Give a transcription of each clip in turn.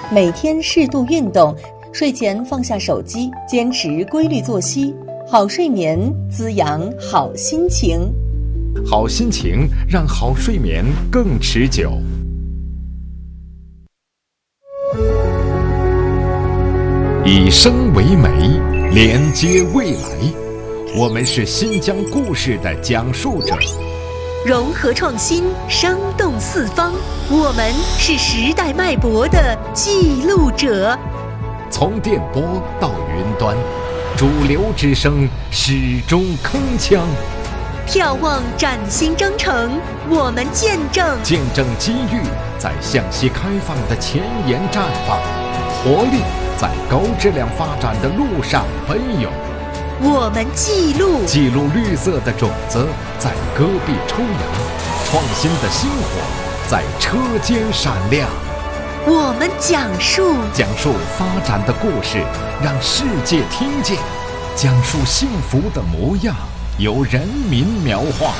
每天适度运动，睡前放下手机，坚持规律作息，好睡眠滋养好心情。 好心情让好睡眠更持久。以声为媒，连接未来。我们是新疆故事的讲述者， 融合创新，生动四方。我们是时代脉搏的记录者。 从电波到云端，主流之声始终铿锵。 眺望崭新征程，我们见证机遇在向西开放的前沿绽放，活力在高质量发展的路上奔涌。 我们记录绿色的种子在戈壁抽芽，创新的星火在车间闪亮。 我们讲述发展的故事，让世界听见，讲述幸福的模样，由人民描画。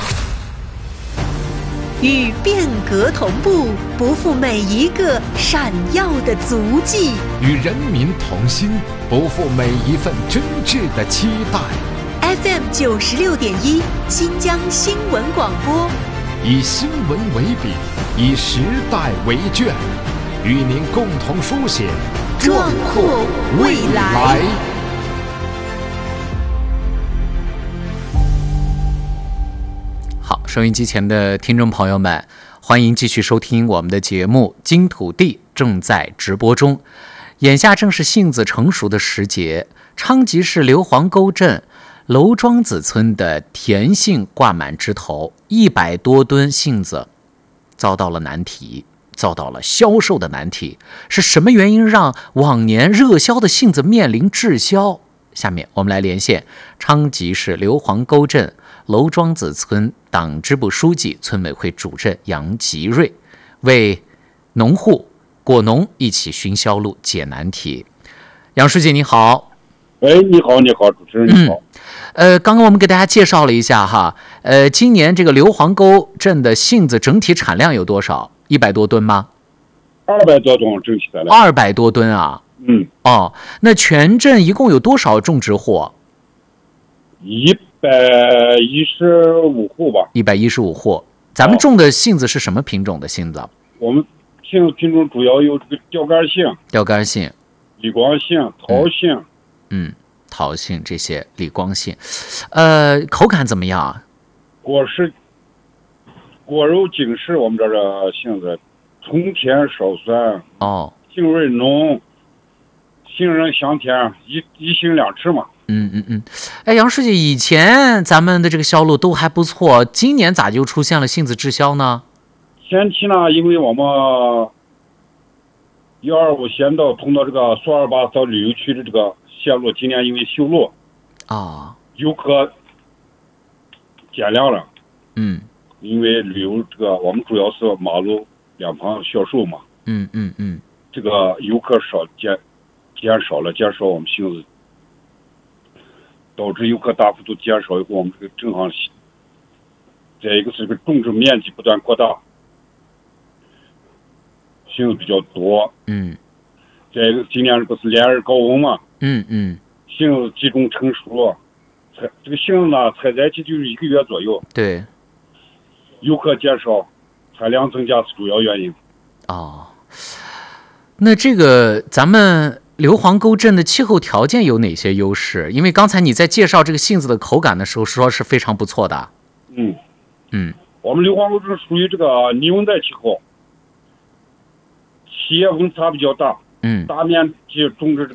与变革同步，不负每一个闪耀的足迹； 与人民同心，不负每一份真挚的期待。 FM 96.1新疆新闻广播， 以新闻为笔，以时代为卷，与您共同书写壮阔未来。 好，收音机前的听众朋友们，欢迎继续收听我们的节目《金土地》，正在直播中。眼下正是杏子成熟的时节，昌吉市硫磺沟镇娄庄子村的甜杏挂满枝头，100多吨杏子遭到了难题，遭到了销售的难题。是什么原因让往年热销的杏子面临滞销？下面我们来连线昌吉市硫磺沟镇娄庄子村党支部书记、村委会主任杨吉瑞，为农户果农一起寻销路、解难题。杨书记你好。 你好，主持人你好。 刚刚我们给大家介绍了一下哈，今年这个硫磺沟镇的杏子整体产量有多少？100多吨吗 ？200多吨整体产量。 200多吨啊。 哦， 那全镇一共有多少种植户 ？115户吧。 115户。咱们种的杏子是什么品种的杏子？ 我们杏子品种主要有这个吊杆杏、李光杏、桃杏。 桃杏这些李光杏，口感怎么样？ 果肉紧实，我们这个杏子从甜少酸，杏味浓，杏仁香甜，一杏两吃嘛。 杨书记，以前咱们的这个销路都还不错，今年咋就出现了杏子滞销呢？ 前期呢，因为我们125县道通到这个苏尔巴泽旅游区的这个线路，今年因为修路游客减量了。因为旅游这个我们主要是马路两旁销售嘛。这个游客减少我们杏子，导致游客大幅度减少以后，我们这个正好，再一个是这个种植面积不断扩大，杏子比较多。再一个今年这个是连日高温嘛。杏子集中成熟，这个杏子呢采摘期就是1个月左右。 对， 游客减少，产量增加是主要原因。 那这个咱们硫磺沟镇的气候条件有哪些优势？因为刚才你在介绍这个杏子的口感的时候说是非常不错的。 我们硫磺沟镇属于这个逆温带气候，气液温差比较大，大面积种植这个